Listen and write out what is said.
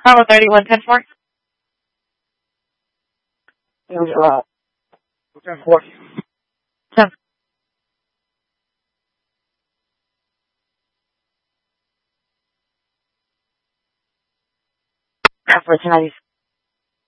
Bravo 3110-4. It was 10-4. 10. For 1090.